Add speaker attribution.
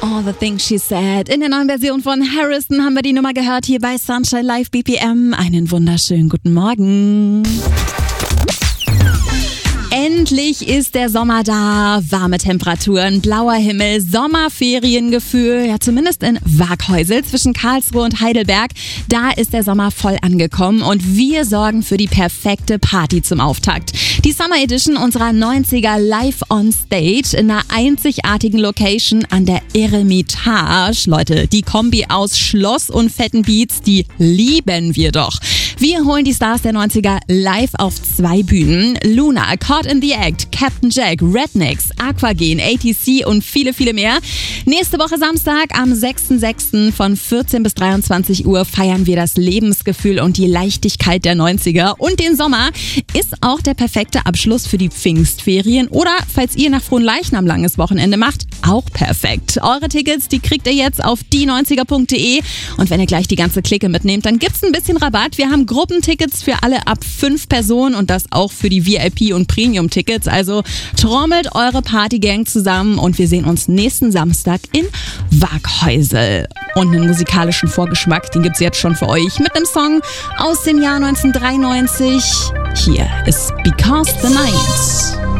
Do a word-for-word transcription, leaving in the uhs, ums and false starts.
Speaker 1: All the things she said. In der neuen Version von Harrison haben wir die Nummer gehört hier bei Sunshine Live B P M. Einen wunderschönen guten Morgen. Endlich ist der Sommer da. Warme Temperaturen, blauer Himmel, Sommerferiengefühl. Ja, zumindest in Waaghäusel zwischen Karlsruhe und Heidelberg. Da ist der Sommer voll angekommen und wir sorgen für die perfekte Party zum Auftakt. Die Summer Edition unserer neunziger Live on Stage in einer einzigartigen Location an der Eremitage. Leute, die Kombi aus Schloss und fetten Beats, die lieben wir doch. Wir holen die Stars der neunziger live auf zwei Bühnen. Luna, Caught in the Act, Captain Jack, Rednecks, Aquagen, A T C und viele, viele mehr. Nächste Woche Samstag am sechster sechster von vierzehn bis dreiundzwanzig Uhr feiern wir das Lebensgefühl und die Leichtigkeit der neunziger. Und den Sommer ist auch der perfekte Abschluss für die Pfingstferien. Oder falls ihr nach Fronleichnam langes Wochenende macht, auch perfekt. Eure Tickets, die kriegt ihr jetzt auf die neunziger punkt de. Und wenn ihr gleich die ganze Clique mitnehmt, dann gibt's ein bisschen Rabatt. Wir haben Gruppentickets für alle ab fünf Personen und das auch für die V I P- und Premium-Tickets. Also trommelt eure Partygang zusammen und wir sehen uns nächsten Samstag in Waaghäusel. Und einen musikalischen Vorgeschmack, den gibt's jetzt schon für euch mit einem Song aus dem Jahr neunzehnhundertdreiundneunzig. Hier ist Because the Night.